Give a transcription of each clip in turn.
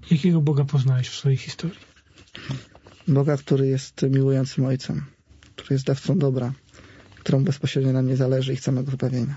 Jakiego Boga poznałeś w swojej historii? Boga, który jest miłującym Ojcem, który jest dawcą dobra, któremu bezpośrednio na mnie zależy i chcę mego zbawienia.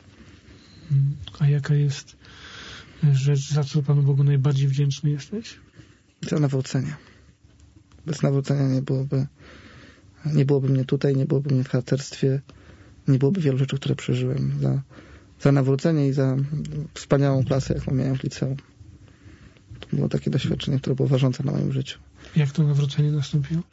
A jaka jest rzecz, za co Panu Bogu najbardziej wdzięczny jesteś? Za nawrócenie. Bez nawrócenia nie byłoby mnie tutaj, nie byłoby mnie w harcerstwie, nie byłoby wielu rzeczy, które przeżyłem. Za nawrócenie i za wspaniałą klasę, jaką miałem w liceum. To było takie doświadczenie, które było ważące na moim życiu. Jak to nawrócenie nastąpiło?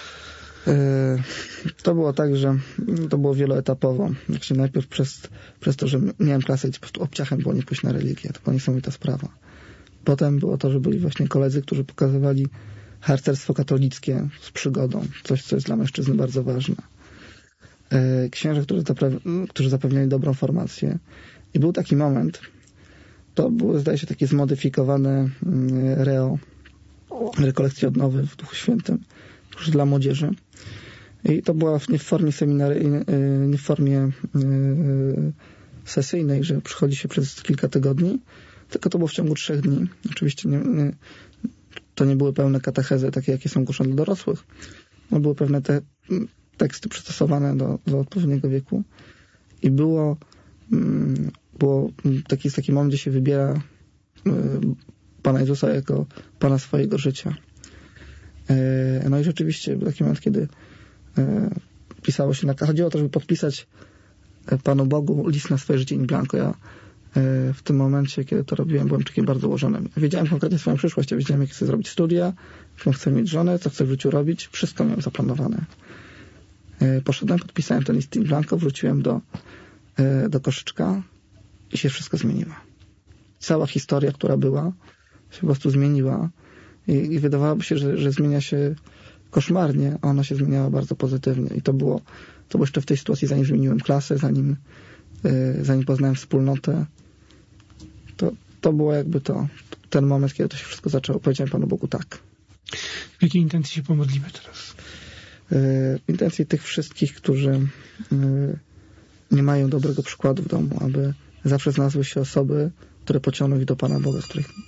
To było tak, że to było wieloetapowo. Znaczy najpierw przez to, że miałem klasę i po prostu obciachem było nie pójść na religię. To była niesamowita sprawa. Potem było to, że byli właśnie koledzy, którzy pokazywali harcerstwo katolickie z przygodą. Coś, co jest dla mężczyzny bardzo ważne. Księża, którzy zapewniali dobrą formację. I był taki moment, to były, zdaje się, takie zmodyfikowane rekolekcje odnowy w Duchu Świętym, już dla młodzieży. I to była nie w formie nie w formie sesyjnej, że przychodzi się przez kilka tygodni, tylko to było w ciągu 3 dni. Oczywiście to nie były pełne katechezy, takie jakie są głoszone dla dorosłych. No, były pewne te teksty przystosowane do odpowiedniego wieku. I jest taki moment, gdzie się wybiera Pana Jezusa jako Pana swojego życia. No i rzeczywiście był taki moment, kiedy pisało się chodziło o to, żeby podpisać Panu Bogu list na swoje życie in blanco. Ja w tym momencie, kiedy to robiłem, byłem człowiekiem bardzo ułożonym. Wiedziałem konkretnie swoją przyszłość, ja wiedziałem, jak chcę zrobić studia, jaką chcę mieć żonę, co chcę w życiu robić. Wszystko miałem zaplanowane. Poszedłem, podpisałem ten list in blanco, wróciłem do koszyczka i się wszystko zmieniło. Cała historia, która była, się po prostu zmieniła i wydawałoby się, że zmienia się koszmarnie, a ona się zmieniała bardzo pozytywnie. I to było jeszcze w tej sytuacji, zanim zmieniłem klasę, zanim poznałem wspólnotę. To było jakby ten moment, kiedy to się wszystko zaczęło. Powiedziałem Panu Bogu tak. W jakiej intencji się pomodlimy teraz? W intencji tych wszystkich, którzy nie mają dobrego przykładu w domu, aby zawsze znalazły się osoby, które pociągną ich do Pana Boga, z których